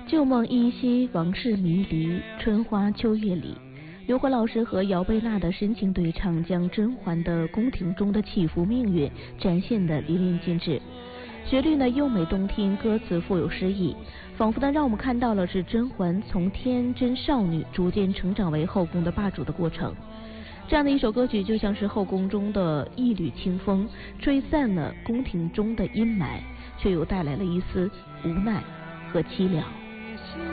旧梦依稀，往事迷离，春花秋月里。刘欢老师和姚贝娜的深情对唱，将甄嬛的宫廷中的起伏命运展现得淋漓尽致。旋律呢优美动听，歌词富有诗意，仿佛呢让我们看到了是甄嬛从天真少女逐渐成长为后宫的霸主的过程。这样的一首歌曲，就像是后宫中的一缕清风，吹散了宫廷中的阴霾，却又带来了一丝无奈和凄凉。